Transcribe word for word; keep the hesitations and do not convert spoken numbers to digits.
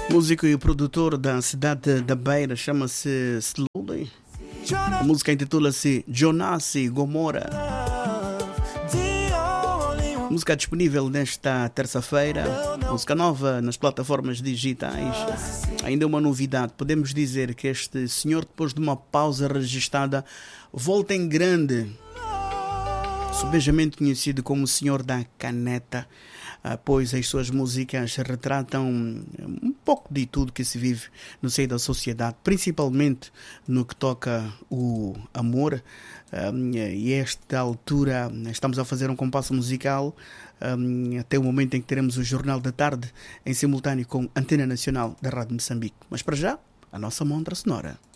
Músico e produtor da cidade da Beira, chama-se Slowly. A música intitula-se Jonasi Gomorra. Música disponível nesta terça-feira. Música nova nas plataformas digitais. Ainda uma novidade. Podemos dizer que este senhor, depois de uma pausa registrada, volta em grande. Subejamente conhecido como o Senhor da Caneta, pois as suas músicas retratam um pouco de tudo que se vive no seio da sociedade, principalmente no que toca o amor. E a esta altura estamos a fazer um compasso musical até o momento em que teremos o Jornal da Tarde em simultâneo com a Antena Nacional da Rádio Moçambique. Mas para já, a nossa montra sonora.